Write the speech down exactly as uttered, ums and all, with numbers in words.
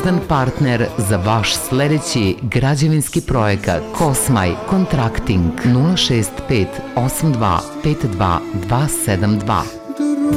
pouzdan partner za vaš sledeći građevinski projekat. Kosmaj Contracting nula šest pet osam dva pet dva dva sedam dva.